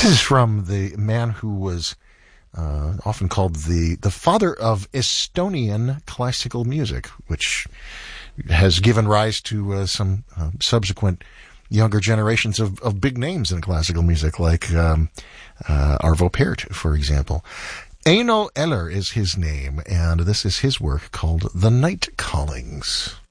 is from the man who was often called the father of Estonian classical music, which has given rise to some subsequent younger generations of big names in classical music, like Arvo Pärt, for example. Eino Eller is his name, and this is his work called The Night Callings.